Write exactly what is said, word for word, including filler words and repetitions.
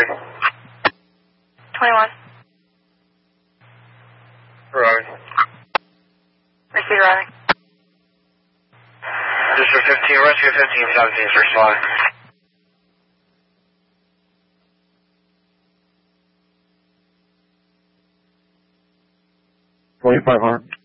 entry. twenty-one. Arriving. Receive arriving. District fifteen, rescue fifteen seventeen, first line. twenty-five hundred.